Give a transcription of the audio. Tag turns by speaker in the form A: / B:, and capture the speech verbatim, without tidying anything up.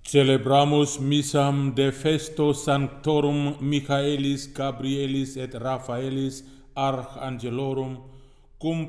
A: Celebramus missam de festo sanctorum Michaelis Gabrielis et Raphaelis Archangelorum cum